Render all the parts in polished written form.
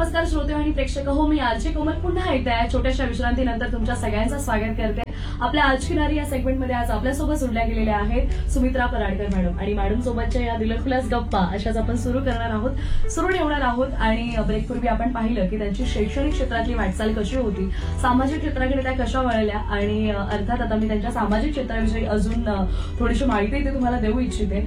नमस्कार श्रोते आणि प्रेक्षक हो, मी आरजे कोमल पुन्हा एकदा या छोट्याशा विश्रांतीनंतर तुमच्या सगळ्यांचं स्वागत करते. आपल्या आजची नारी या सेगमेंटमध्ये आज आपल्यासोबत जोडल्या गेलेल्या आहेत सुमित्रा पराडकर मॅडम आणि मॅडम सोबतच्या या दिलखुलास गप्पा अशाच आपण सुरू ठेवणार आहोत. आणि ब्रेकपूर्वी आपण पाहिलं की त्यांची शैक्षणिक क्षेत्रातली वाटचाल कशी होती, सामाजिक क्षेत्राकडे त्या कशा वळल्या आणि अर्थात आता मी त्यांच्या सामाजिक क्षेत्राविषयी अजून थोडीशी माहिती इथे तुम्हाला देऊ इच्छिते.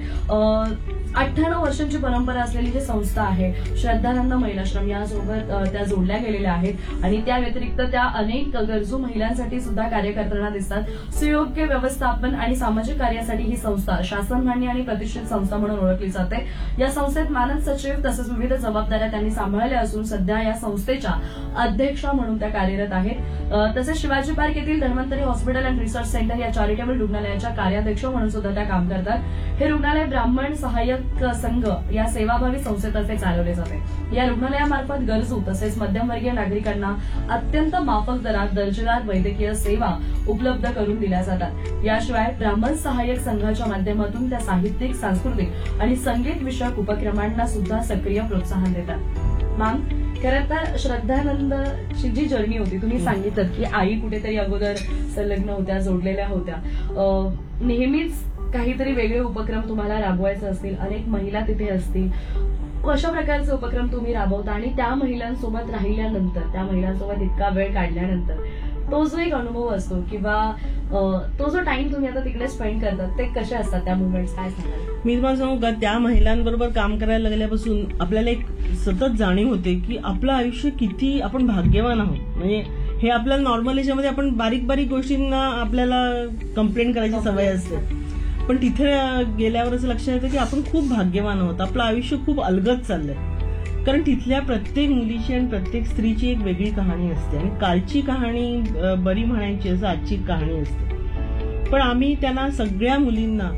98 वर्षांची परंपरा असलेली जी संस्था आहे श्रद्धानंद महिलाश्रम यासोबत त्या जोडल्या गेलेल्या आहेत आणि त्या व्यतिरिक्त त्या अनेक गरजू महिलांसाठी सुद्धा कार्य करताना दिसतात. सुयोग्य व्यवस्थापन आणि सामाजिक कार्यासाठी ही संस्था शासनमान्य आणि प्रतिष्ठित संस्था म्हणून ओळखली जाते. या संस्थेत मानद सचिव तसंच विविध जबाबदाऱ्या त्यांनी सांभाळल्या असून सध्या या संस्थेच्या अध्यक्षा म्हणून त्या कार्यरत आहेत. तसेच शिवाजी पार्क येथील Dhanvantari hospital and research centre या चॅरिटेबल रुग्णालयाच्या कार्याध्यक्ष म्हणून सुद्धा त्या काम करतात. हे रुग्णालय ब्राह्मण सहाय्यक संघ या सेवाभावी संस्थेतर्फे चालवले जाते. या रुग्णालयामार्फत गरजू तसेच मध्यमवर्गीय नागरिकांना अत्यंत माफक दरात दर्जेदार वैद्यकीय सेवा उपलब्ध करून दिल्या जातात. याशिवाय ब्राह्मण सहाय्यक संघाच्या माध्यमातून त्या साहित्यिक, सांस्कृतिक आणि संगीत विषयक उपक्रमांना सुद्धा सक्रिय प्रोत्साहन देतात. मॅम, खरं तर श्रद्धानंदची जी जर्नी होती, तुम्ही सांगितलं की आई कुठेतरी अगोदर संलग्न होत्या, जोडलेल्या होत्या. नेहमीच काहीतरी वेगळे उपक्रम तुम्हाला राबवायचे असतील, अनेक महिला तिथे असतील. कशा प्रकारचे उपक्रम तुम्ही राबवता आणि त्या महिलांसोबत राहिल्यानंतर, त्या महिलांसोबत इतका वेळ काढल्यानंतर तो जो एक अनुभव असतो किंवा तो जो टाइम तुम्ही आता तिकडे स्पेंड करतात, ते कसे असतात त्या मुवमेंट्स, काय सांगाल? मी तुम्हाला सांगू का, त्या महिलांबरोबर काम करायला लागल्यापासून आपल्याला एक सतत जाणीव होते की आपलं आयुष्य किती आपण भाग्यवान आहोत. म्हणजे हे आपल्याला नॉर्मल याच्यामध्ये आपण बारीक बारीक गोष्टींना आपल्याला कंप्लेंट करायची सवय असते, पण तिथे गेल्यावरच लक्षात येतं की आपण खूप भाग्यवान आहोत. आपलं आयुष्य खूप अलगद चाललंय, कारण तिथल्या प्रत्येक मुलीची आणि प्रत्येक स्त्रीची एक वेगळी कहाणी असते आणि कालची कहाणी बरी म्हणायची असं आजची कहाणी असते. पण आम्ही त्यांना सगळ्या मुलींना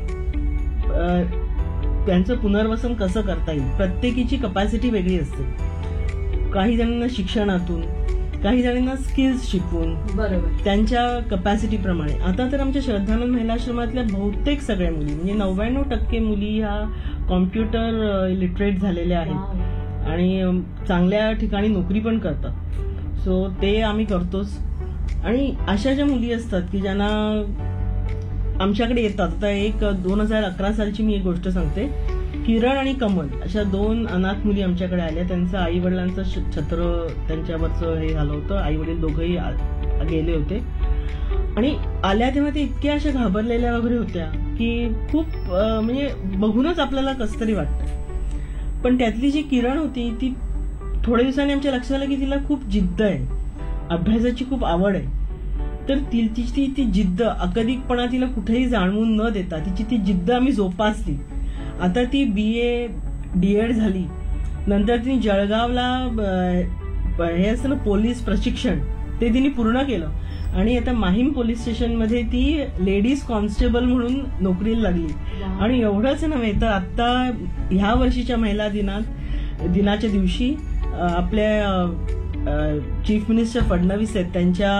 त्यांचं पुनर्वसन कसं करता येईल, प्रत्येकीची कपॅसिटी वेगळी असते. काही जणांना शिक्षणातून, काही जणांना स्किल्स शिकवून, बरोबर, त्यांच्या कपॅसिटीप्रमाणे. आता तर आमच्या श्रद्धानंद महिलाश्रमातल्या बहुतेक सगळ्या मुली म्हणजे 99% मुली ह्या कॉम्प्युटर लिटरेट झालेल्या आहेत आणि चांगल्या ठिकाणी नोकरी पण करतात. सो ते आम्ही करतोच. आणि अशा ज्या मुली असतात की ज्यांना आमच्याकडे येतात, आता एक 2011 सालची मी एक गोष्ट सांगते. किरण आणि कमल अशा 2 अनाथ मुली आमच्याकडे आल्या. त्यांचं आई वडिलांचं छत्र त्यांच्यावरचं हे झालं होतं. आई वडील दोघंही गेले होते आणि आल्या तेव्हा ते इतक्या अशा घाबरलेल्या वगैरे होत्या की खूप म्हणजे बघूनच आपल्याला कसं तरी वाटतं. पण त्यातली जी किरण होती ती थोड्या दिवसांनी आमच्या लक्षात आलं की तिला खूप जिद्द आहे, अभ्यासाची खूड आवड आहे. तर तिची ती जिद्द, अकदिकपणा तिला कुठेही जाणवून न देता तिची ती जिद्द आम्ही जोपासली. आता ती BA DED झाली. नंतर तिने जळगावला हे असतं ना पोलीस प्रशिक्षण, ते तिने पूर्ण केलं आणि आता माहीम पोलीस स्टेशनमध्ये ती लेडीज कॉन्स्टेबल म्हणून नोकरीला लागली. आणि एवढंच नव्हे तर आता ह्या वर्षीच्या महिला दिनाच्या दिवशी आपल्या चीफ मिनिस्टर फडणवीस आहेत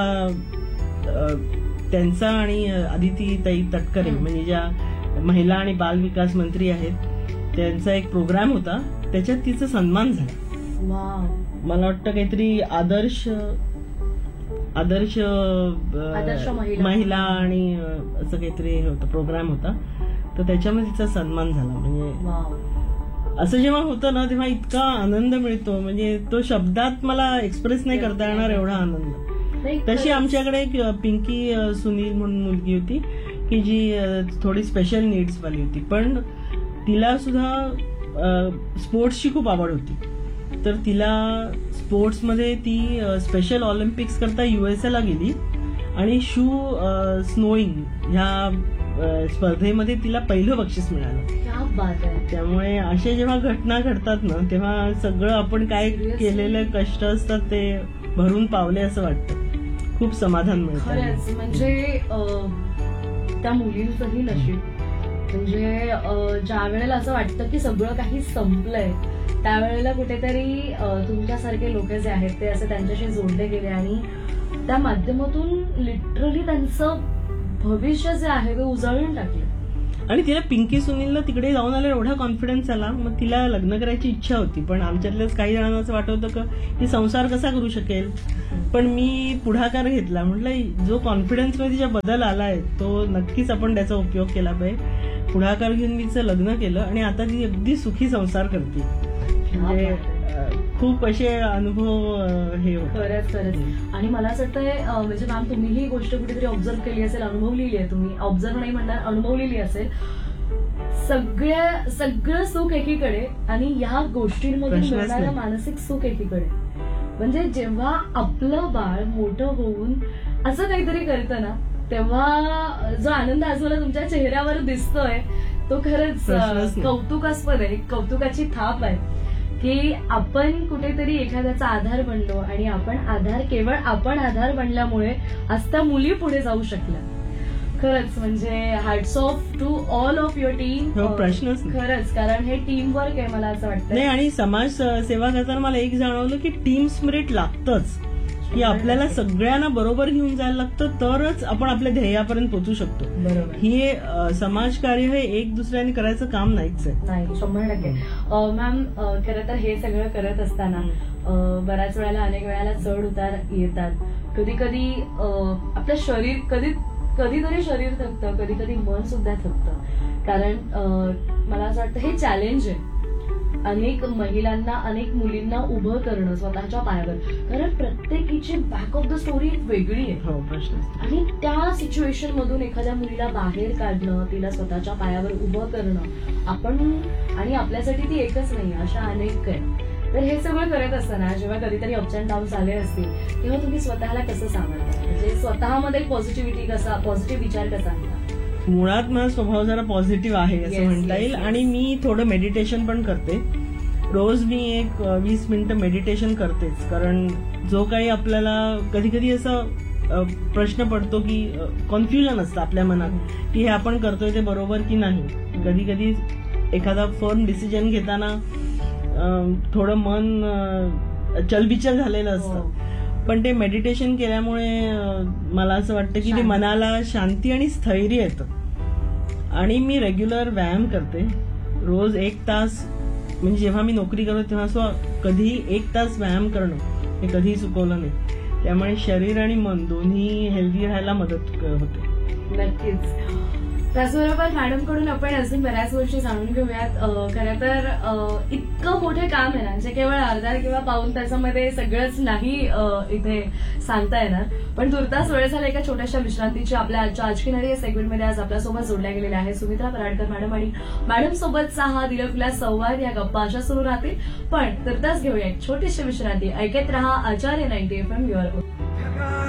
त्यांचा आणि आदितीताई तटकरे म्हणजे ज्या महिला आणि बाल विकास मंत्री आहेत, त्यांचा एक प्रोग्राम होता. त्याच्यात तिचा सन्मान झाला. मला वाटतं काहीतरी आदर्श महिला आणि असं काहीतरी होतं प्रोग्राम होता. तर त्याच्यामध्ये तिचा सन्मान झाला. म्हणजे असं जेव्हा होतं ना तेव्हा इतका आनंद मिळतो, म्हणजे तो शब्दात मला एक्सप्रेस नाही करता येणार एवढा आनंद. तशी आमच्याकडे एक पिंकी सुनील म्हणून मुलगी होती की जी थोडी स्पेशल नीड्स वाली होती, पण तिला सुद्धा स्पोर्ट्सची खूप आवड होती. तर तिला स्पोर्ट्समध्ये ती स्पेशल ऑलिम्पिक्स करता USA ला गेली आणि स्नोईंग ह्या स्पर्धेमध्ये तिला पहिलं बक्षीस मिळालं. त्यामुळे अशा जेव्हा घटना घडतात ना तेव्हा सगळं आपण काय केलेले कष्ट असतात ते भरून पावले असं वाटतं. खूप समाधान मिळतं. म्हणजे त्या मुलींचंही नशीब, म्हणजे ज्या वेळेला असं वाटतं की सगळं काही संपलंय त्यावेळेला कुठेतरी तुमच्यासारखे लोक जे आहेत ते असे त्यांच्याशी जोडले गेले आणि त्या माध्यमातून लिटरली त्यांचं भविष्य जे आहे ते उजळून टाकलं. आणि तिला पिंकी सुनीलला तिकडे जाऊन आल्यावर एवढा कॉन्फिडन्स आला, मग तिला लग्न करायची इच्छा होती. पण आमच्यातल्याच काही जणांना असं वाटत होतं की ती संसार कसा करू शकेल. पण मी पुढाकार घेतला, म्हटलं जो कॉन्फिडन्स मध्ये तिच्या बदल आलाय तो नक्कीच आपण त्याचा उपयोग केला पाहिजे. पुढाकार घेऊन मी तिचं लग्न केलं आणि आता ती अगदी सुखी संसार करते. म्हणजे खूप असे अनुभव हे होते. खरंच. आणि मला असं वाटतंय म्हणजे मॅम तुम्ही ही गोष्ट कुठेतरी ऑब्झर्व केली असेल, अनुभवलेली आहे तुम्ही, ऑब्झर्व नाही म्हणणार अनुभवलेली असेल. सगळं सुख एकीकडे आणि या गोष्टींमधून मिळणारं मानसिक सुख एकीकडे. म्हणजे जेव्हा आपलं बाळ मोठं होऊन असं काहीतरी करतं ना, तेव्हा जो आनंद आजूला तुमच्या चेहऱ्यावर दिसतोय तो खरंच कौतुकास्पद आहे. कौतुकाची थाप आहे की आपण कुठेतरी एखाद्याचा आधार बनलो आणि केवळ आपण आधार बनल्यामुळे आज त्या मुली पुढे जाऊ शकल्या. खरंच म्हणजे hats off to all of your team. प्रश्नच खरंच, कारण हे टीम वर्क आहे मला असं वाटतं. नाही, आणि समाज सेवा करताना मला एक जाणवलं की टीम स्पिरिट लागतंच, की आपल्याला सगळ्यांना बरोबर घेऊन जायला लागतं, तरच आपण आपल्या ध्येयापर्यंत पोहोचू शकतो. बरोबर. हे समाजकार्य हे एक दुसऱ्याने करायचं काम नाहीच आहे. नाही, 100%. मॅम खरं तर हे सगळं करत असताना बऱ्याच वेळेला अनेक वेळेला चढ उतार येतात. कधी कधी आपलं शरीर कधीतरी शरीर थकतं, कधी कधी मन सुद्धा थकतं. कारण मला असं वाटतं हे चॅलेंज आहे अनेक महिलांना, अनेक मुलींना उभं करणं स्वतःच्या पायावर. कारण प्रत्येकीची बॅक ऑफ द स्टोरी वेगळी आहे. आणि त्या सिच्युएशन मधून एखाद्या मुलीला बाहेर काढणं, तिला स्वतःच्या पायावर उभं करणं, आणि आपल्यासाठी ती एकच नाही, अशा अनेक आहे. तर हे सगळं करत असताना जेव्हा कधीतरी अप्स अँड डाऊन्स आले असतील तेव्हा तुम्ही स्वतःला कसं सांभाळता? म्हणजे स्वतःमध्ये पॉझिटिव्ह विचार कसा आणता? मुळात माझा स्वभाव जरा पॉझिटिव्ह आहे असं म्हणता येईल. आणि मी थोडं मेडिटेशन पण करते. रोज मी एक 20 मिनिटं मेडिटेशन करतेच. कारण जो काही आपल्याला कधी कधी असं प्रश्न पडतो की कन्फ्युजन असतं आपल्या मनात की हे आपण करतोय ते बरोबर की नाही. कधी कधी एखादा फर्म डिसिजन घेताना थोडं मन चलबिचल झालेलं असतं. पण ते मेडिटेशन केल्यामुळे मला असं वाटतं की ते मनाला शांती आणि स्थैर्य येतं. आणि मी रेग्युलर व्यायाम करते रोज 1 तास. म्हणजे जेव्हा मी नोकरी करतो तेव्हा कधीही 1 तास व्यायाम करणं हे कधीही चुकवलं नाही. त्यामुळे शरीर आणि मन दोन्ही हेल्दी राहायला मदत होते. नक्कीच. त्याचबरोबर मॅडमकडून आपण अजून बऱ्याच गोष्टी जाणून घेऊयात. खरं तर इतकं मोठं काम आहे ना, जे केवळ अर्धा किंवा पाऊण तासामध्ये सगळंच नाही इथे सांगता येणार. पण तुर्तास वेळ झाला एका छोट्याशा विश्रांतीची. आपल्या आजच्या आज की नारी या सेगमेंटमध्ये आज आपल्यासोबत जोडल्या गेलेल्या आहे सुमित्रा पराडकर मॅडम. आणि मॅडम सोबतचा हा दिलखुला संवाद, या गप्पा अशा सुरू राहतील. पण तुर्तास घेऊया एक छोटीशी विश्रांती. ऐकत रहा आचार्य 90 FM युअर.